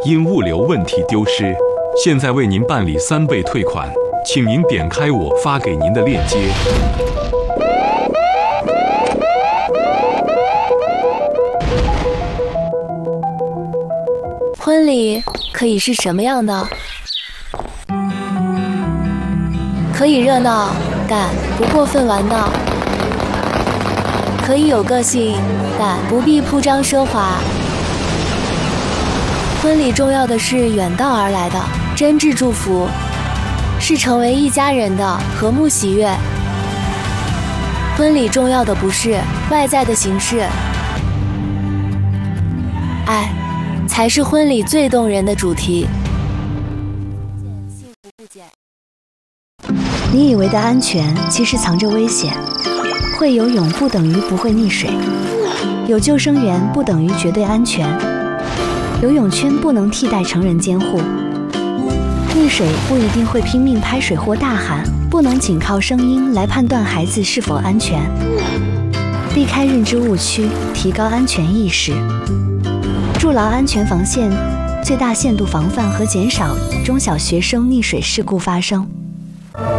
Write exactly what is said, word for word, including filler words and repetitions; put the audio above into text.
因物流问题丢失，现在为您办理三倍退款，请您点开我发给您的链接。 婚礼可以是什么样的？可以热闹，但不过分玩闹；可以有个性，但不必铺张奢华。婚礼重要的是远道而来的真挚祝福，是成为一家人的和睦喜悦。婚礼重要的不是外在的形式，爱才是婚礼最动人的主题。 你以为的安全，其实藏着危险。会游泳不等于不会溺水，有救生员不等于绝对安全。游泳圈不能替代成人监护，溺水不一定会拼命拍水或大喊，不能仅靠声音来判断孩子是否安全。避开认知误区，提高安全意识，筑牢安全防线，最大限度防范和减少中小学生溺水事故发生。